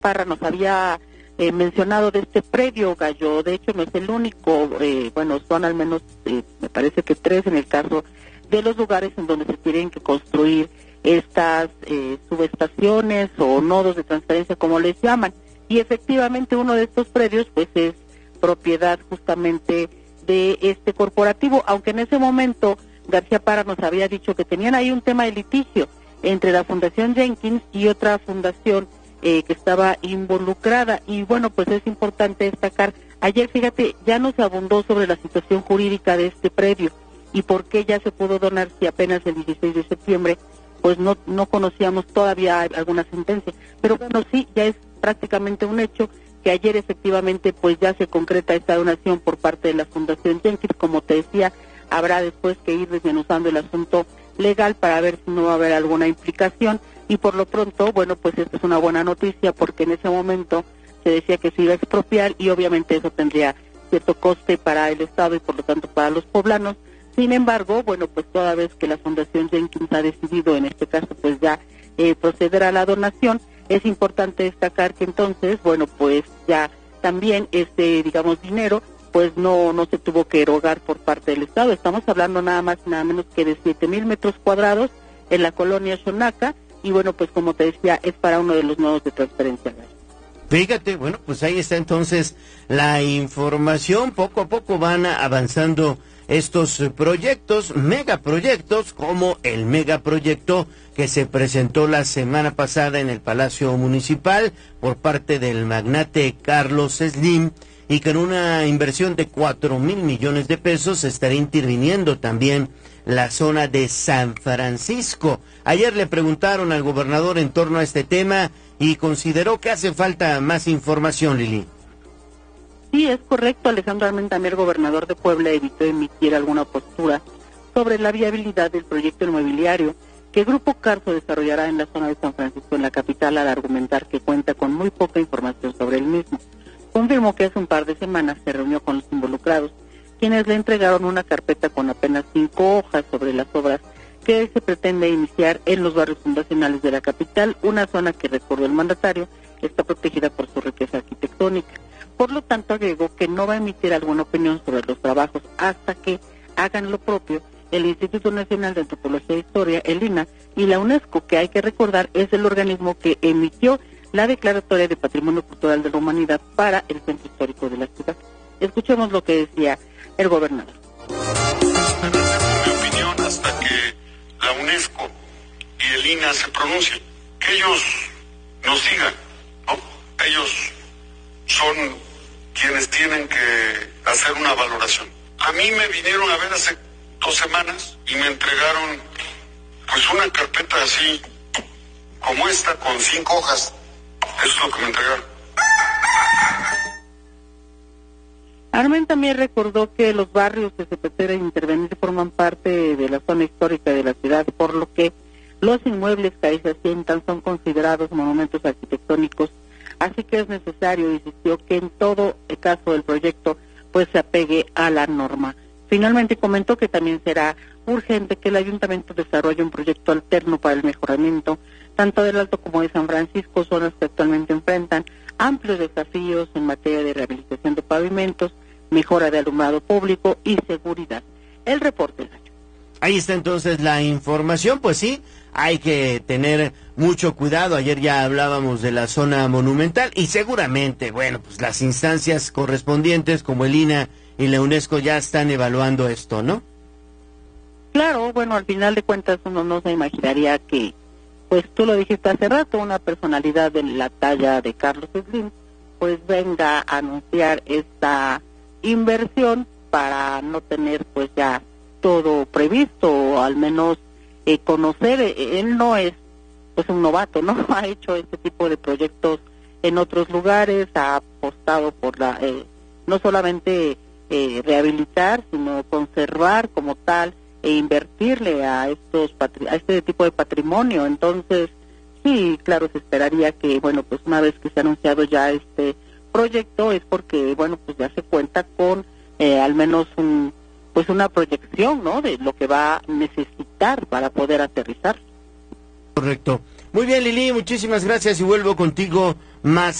Parra nos había mencionado de este predio Gallo. De hecho no es el único, son al menos me parece que 3 en el caso de los lugares en donde se tienen que construir estas subestaciones o nodos de transferencia, como les llaman, y efectivamente uno de estos predios pues es propiedad justamente de este corporativo, aunque en ese momento García Parra nos había dicho que tenían ahí un tema de litigio entre la Fundación Jenkins y otra fundación que estaba involucrada. Y bueno, pues es importante destacar, ayer fíjate, ya nos abundó sobre la situación jurídica de este predio y por qué ya se pudo donar si apenas el 16 de septiembre pues no conocíamos todavía alguna sentencia, pero bueno, sí, ya es prácticamente un hecho que ayer efectivamente pues ya se concreta esta donación por parte de la Fundación Jenkins. Como te decía, habrá después que ir desmenuzando el asunto legal para ver si no va a haber alguna implicación, y por lo pronto, bueno, pues esta es una buena noticia porque en ese momento se decía que se iba a expropiar y obviamente eso tendría cierto coste para el Estado y por lo tanto para los poblanos. Sin embargo, bueno, pues toda vez que la Fundación Jenkins ha decidido, en este caso, pues ya proceder a la donación, es importante destacar que entonces, bueno, pues ya también dinero, pues no se tuvo que erogar por parte del Estado. Estamos hablando nada más y nada menos que de 7,000 metros cuadrados en la colonia Xonaca, y bueno, pues como te decía, es para uno de los nodos de transferencia. Fíjate, bueno, pues ahí está entonces la información. Poco a poco van avanzando estos proyectos, megaproyectos, como el megaproyecto que se presentó la semana pasada en el Palacio Municipal por parte del magnate Carlos Slim, y con una inversión de 4,000 millones de pesos estará interviniendo también la zona de San Francisco. Ayer le preguntaron al gobernador en torno a este tema y consideró que hace falta más información, Lili. Sí, es correcto. Alejandro Armenta-Mier, gobernador de Puebla, evitó emitir alguna postura sobre la viabilidad del proyecto inmobiliario que Grupo Carso desarrollará en la zona de San Francisco, en la capital, al argumentar que cuenta con muy poca información sobre el mismo. Confirmó que hace un par de semanas se reunió con los involucrados, quienes le entregaron una carpeta con apenas 5 hojas sobre las obras que se pretende iniciar en los barrios fundacionales de la capital, una zona que, recordó el mandatario, está protegida por su riqueza arquitectónica. Por lo tanto, agregó que no va a emitir alguna opinión sobre los trabajos hasta que hagan lo propio el Instituto Nacional de Antropología e Historia, el INAH, y la UNESCO, que hay que recordar es el organismo que emitió la Declaratoria de Patrimonio Cultural de la Humanidad para el Centro Histórico de la ciudad. Escuchemos lo que decía el gobernador. Mi opinión hasta que la UNESCO y el INAH se pronuncien, que ellos nos digan, ¿no? Ellos son quienes tienen que hacer una valoración. A mí me vinieron a ver hace 2 semanas y me entregaron pues una carpeta así como esta con 5 hojas. Eso es lo que me entregaron. Armen también recordó que los barrios que se pretenden intervenir forman parte de la zona histórica de la ciudad, por lo que los inmuebles que ahí se asientan son considerados monumentos arquitectónicos, así que es necesario, insistió, que en todo el caso del proyecto pues se apegue a la norma. Finalmente comentó que también será urgente que el ayuntamiento desarrolle un proyecto alterno para el mejoramiento tanto del Alto como de San Francisco, zonas que actualmente enfrentan amplios desafíos en materia de rehabilitación de pavimentos, mejora de alumbrado público y seguridad. El reporte, Nacho. Ahí está entonces la información. Pues sí, hay que tener mucho cuidado. Ayer ya hablábamos de la zona monumental y seguramente, bueno, pues las instancias correspondientes como el INAH y la UNESCO ya están evaluando esto, ¿no? Claro, bueno, al final de cuentas uno no se imaginaría que, pues tú lo dijiste hace rato, una personalidad de la talla de Carlos Slim, pues venga a anunciar esta inversión para no tener pues ya todo previsto, o al menos conocer. Él no es pues un novato, ¿no? Ha hecho este tipo de proyectos en otros lugares, ha apostado por la no solamente rehabilitar, sino conservar como tal e invertirle a este tipo de patrimonio. Entonces, sí, claro, se esperaría que, bueno, pues una vez que se ha anunciado ya este proyecto es porque, bueno, pues ya se cuenta con al menos una proyección, ¿no?, de lo que va a necesitar para poder aterrizar. Correcto. Muy bien, Lili, muchísimas gracias y vuelvo contigo más